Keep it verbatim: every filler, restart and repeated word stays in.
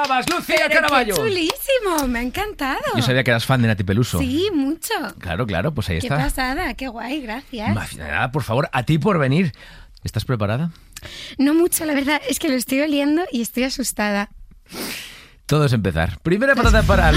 esperabas, Lucía Pero Caraballo. ¡Qué chulísimo! Me ha encantado. Yo sabía que eras fan de Nati Peluso. Sí, mucho. Claro, claro, pues ahí Qué está. pasada, qué guay, gracias. Más nada, por favor, a ti por venir. ¿Estás preparada? No mucho, la verdad, es que lo estoy oliendo y estoy asustada. Todo es empezar. Primera patata para